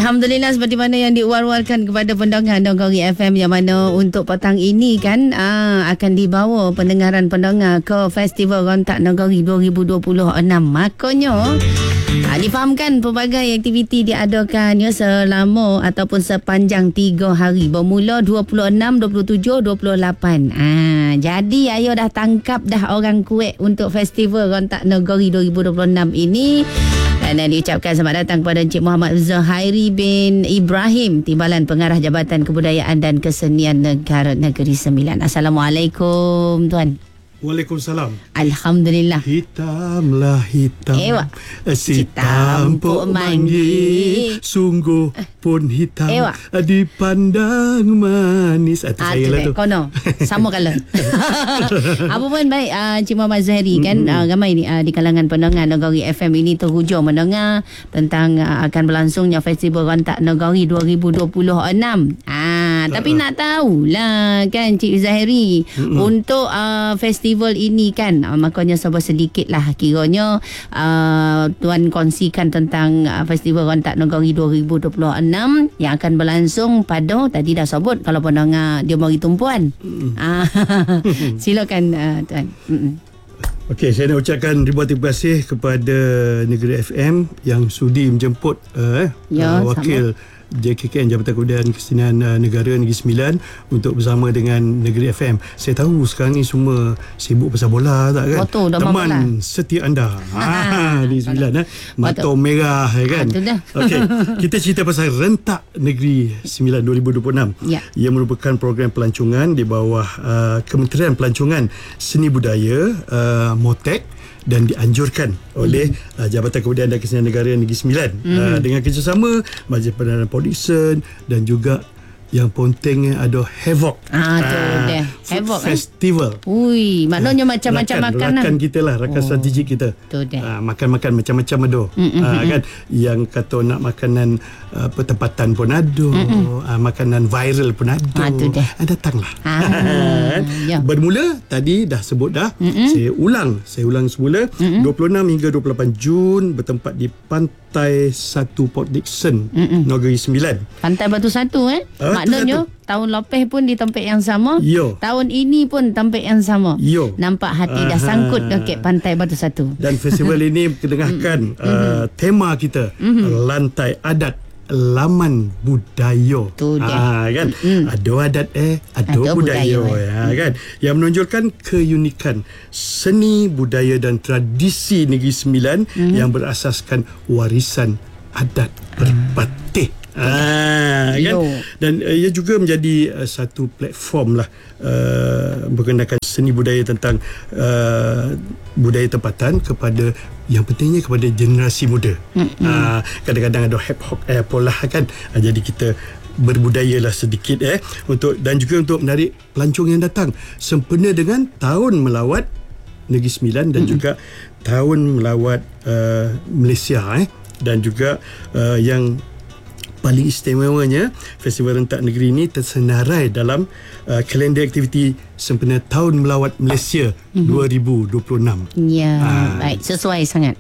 Alhamdulillah, seperti mana yang diwar-warkan kepada pendengar Nagori FM, yang mana untuk petang ini kan akan dibawa pendengaran-pendengar ke Festival Rontak Nagori 2026. Makanya difahamkan pelbagai aktiviti diadakan ya selama ataupun sepanjang 3 hari bermula 26, 27, 28. Jadi ayo dah tangkap dah orang kuat untuk Festival Rontak Nagori 2026 ini. Dan diucapkan selamat datang kepada Encik Muhammad Zuhairi bin Ibrahim, Timbalan Pengarah Jabatan Kebudayaan dan Kesenian Negara Negeri Sembilan. Assalamualaikum tuan. Waalaikumsalam. Alhamdulillah. Hitamlah hitam, si tampuk manggi, sungguh pun hitam, dipandang manis. Itu saya lah tu. Kono sama kala. Apa pun baik, Encik Muhammad Zuhairi kan, ramai di kalangan pendengar Nagori FM ini terhujung mendengar tentang akan berlangsungnya Festival Rontak Nagori 2026. Tapi nak tahulah kan Encik Zuhairi, untuk festival ini kan, makanya sabar sedikit lah kiranya tuan kongsikan tentang Festival Rontak Nagori 2026 yang akan berlangsung pada, tadi dah sebut kalau pendengar dia bagi tumpuan. Silakan tuan. Okey, saya nak ucapkan ribuan terima kasih kepada Negeri FM yang sudi menjemput wakil JKKN, Jabatan Kebudayaan Kesenian Negara Negeri Sembilan, untuk bersama dengan Negeri FM. Saya tahu sekarang ni semua sibuk pasal bola tak kan? Teman setia anda di Sembilan, mata merah kan? Okey, kita cerita pasal Rentak Negeri Sembilan 2026. Ia merupakan program pelancongan di bawah Kementerian Pelancongan Seni Budaya MOTEK dan dianjurkan oleh Jabatan Kebudayaan dan Kesenian Negara Negeri Sembilan dengan kerjasama Majlis Perdana Produsen dan juga yang penting ada Havoc. Havoc Festival. Ui, maknanya macam-macam makanan. Rakan kita lah, rakan strategik kita. Makan-makan macam-macam ada. Kan, yang kata nak makanan tempatan pun ada, makanan viral pun ada. Datanglah. Bermula tadi dah sebut dah. Saya ulang semula. 26 hingga 28 Jun bertempat di Pantai 1 Port Dickson, Negeri Sembilan. Pantai Batu Satu maknanya tahun lepas pun di tempat yang sama. Tahun ini pun tempat yang sama. Nampak hati dah sangkut dekat Pantai Batu Satu. Dan festival ini ketengahkan tema kita, Lantai Adat Laman Budaya. Kan? Ada adat ada budaya kan, yang menonjolkan keunikan seni, budaya dan tradisi Negeri Sembilan yang berasaskan warisan adat berbatik. Kan? Dan ia juga menjadi satu platform lah berkenaan seni budaya tentang budaya tempatan kepada, yang pentingnya kepada generasi muda. Kadang-kadang ada hip hop pola kan, jadi kita berbudayalah sedikit untuk, dan juga untuk menarik pelancong yang datang sempena dengan Tahun Melawat Negeri Sembilan dan juga Tahun Melawat Malaysia dan juga yang paling istimewanya, Festival Rentak Negeri ini tersenarai dalam kalender aktiviti sempena Tahun Melawat Malaysia 2026. Baik, sesuai sangat.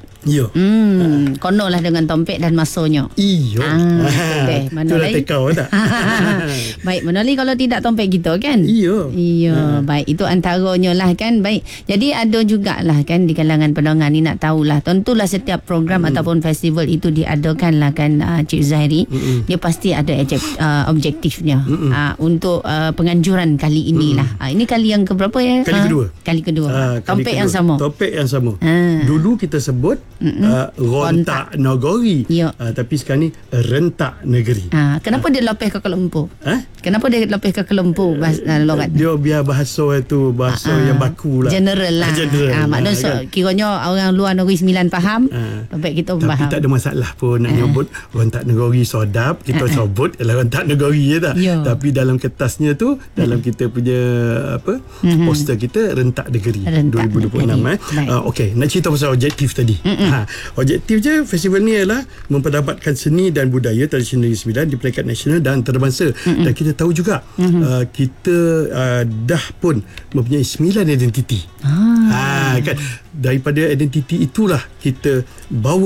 Konolah dengan tompek dan masonya. Itulah tekau tak? Baik, menolih kalau tidak tompek kita kan? Baik, itu antaranya lah kan. Baik, jadi ada jugalah kan di kalangan pendengar ni nak tahulah, tentulah setiap program ataupun festival itu diadakan lah kan, Cik Zuhairi. Dia pasti ada objektifnya. Untuk penganjuran kali inilah. Ini kali yang keberapa ya? Kali kedua. Topik yang sama. Dulu kita sebut Rontak Nagori, tapi sekarang ni Rentak Negeri. Kenapa dia lepih ke Kelempu? Kenapa dia lepih ke Kelempu logat? Dia biar bahasa itu bahasa yang baku lah, general lah. Maknanya kiranya orang luar Negeri Sembilan faham, topik kita pun faham. Tapi tak ada masalah pun nak nyebut Rontak Nagori sedap, kita sebut ialah Rontak Nagori je tak. Tapi dalam kertasnya tu, dalam kita punya poster kita Rentak Negeri 2026. Okey, nak cerita pasal objektif tadi. Objektif je festival ni adalah memperdapatkan seni dan budaya tradisi Negeri Sembilan di peringkat nasional dan antarabangsa. Dan kita tahu juga kita dah pun mempunyai 9 identiti. Kan, daripada identiti itulah kita bawa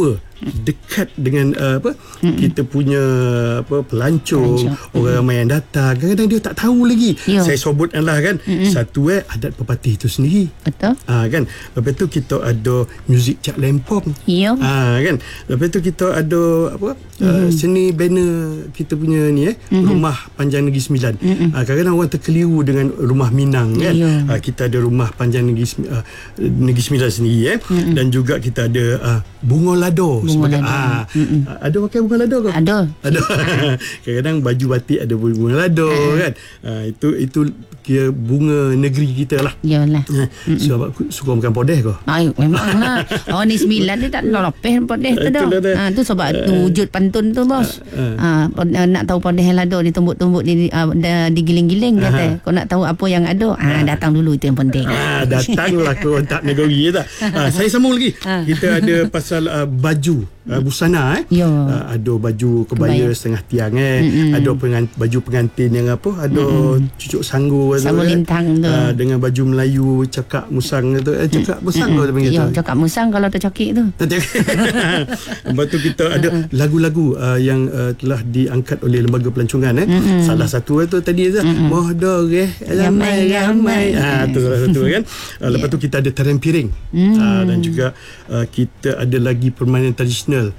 dekat dengan kita punya pelancong, orang ramai yang datang. Kadang-kadang dia tak tahu lagi. Saya sebutkanlah kan, satu adat pepatih itu sendiri. Betul. Kan. Lepas tu kita ada muzik Cak Lempong. Kan. Lepas tu kita ada seni banner kita punya ni Rumah Panjang Negeri Sembilan. Kadang-kadang orang terkeliru dengan Rumah Minang kan. Kita ada Rumah Panjang Negeri Sembilan sendiri dan juga kita ada bunga lado sebagai ada pakai bunga lado ke? Ada. Kadang-kadang baju batik ada bunga lado kan. Itu kira bunga negeri kita lah. Yalah. Sebab aku suka makan podeh ke? Memanglah. Oh ni 9 dia tak lopeh podeh tu dah. Tu sebab tu wujud pantun tu bos. Nak tahu podeh lado ditumbuk-tumbuk digiling-giling kata. Kau nak tahu apa yang ada, datang dulu, itu yang penting. Datanglah ke tak negeri tak. Saya sambung lagi. Kita ada pasal baju busana ada baju kebaya setengah tiang ada baju pengantin yang ada cucuk sanggur lintang tu dengan baju Melayu cakap musang tu cakap musang tu panggil tu. Cakap musang kalau tercakik tu. Lepas tu kita ada lagu-lagu yang telah diangkat oleh lembaga pelancongan salah satu tu tadi Mohdoreh ramai-ramai tu salah satu kan. Lepas tu kita ada tarian piring dan juga kita ada lagi permainan tradisional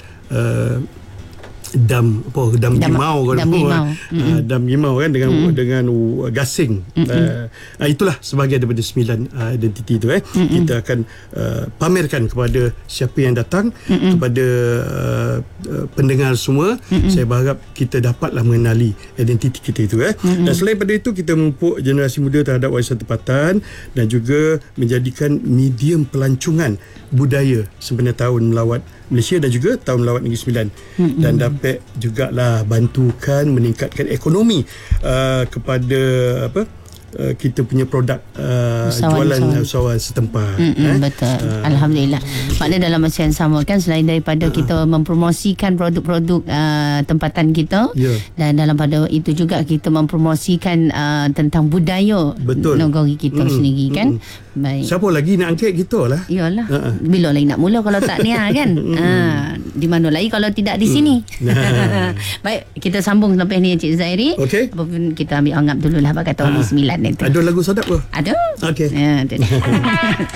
dam gimau kan dengan gasing. Itulah sebagai daripada 9 identiti tu kita akan pamerkan kepada siapa yang datang, kepada pendengar semua. Saya berharap kita dapatlah mengenali identiti kita itu dan selain pada itu kita memupuk generasi muda terhadap warisan tempatan dan juga menjadikan medium pelancongan budaya sebenarnya tahun melawat Malaysia dan juga tahun melawat Negeri Sembilan dan dapat jugalah bantukan meningkatkan ekonomi kepada kita punya produk jualan usahawan setempat. Betul. Alhamdulillah. Maknanya dalam masa yang sama kan, selain daripada kita mempromosikan produk-produk tempatan kita, dan dalam pada itu juga kita mempromosikan tentang budaya negeri kita sendiri kan. Baik. Siapa lagi nak angkat kita lah. Iyalah. Bila lagi nak mula kalau tak ni kan. Di mana lagi kalau tidak di sini. Baik, kita sambung lepas ni Encik Zairi. Apapun kita ambil anggap dululah bakal tahun 9 itu. Ada lagu sadap ke? Ada. Okey. Itu dia.